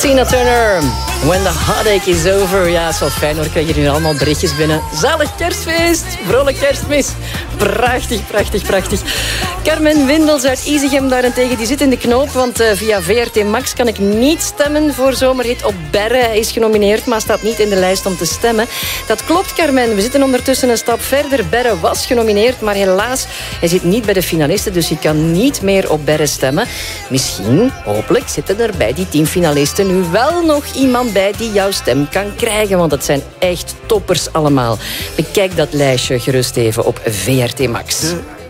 Tina Turner, When the Heartache is Over. Ja, het is wel fijn hoor, krijg je nu allemaal berichtjes binnen. Zalig kerstfeest, vrolijk kerstmis. Prachtig, prachtig, prachtig. Carmen Windels uit Izegem daarentegen, die zit in de knoop. Want via VRT Max kan ik niet stemmen voor Zomerhit op Berre. Hij is genomineerd, maar staat niet in de lijst om te stemmen. Dat klopt, Carmen. We zitten ondertussen een stap verder. Berre was genomineerd, maar helaas, hij zit niet bij de finalisten. Dus je kan niet meer op Berre stemmen. Misschien, hopelijk, zitten er bij die 10 finalisten nu wel nog iemand bij die jouw stem kan krijgen. Want het zijn echt toppers allemaal. Bekijk dat lijstje gerust even op VRT Max.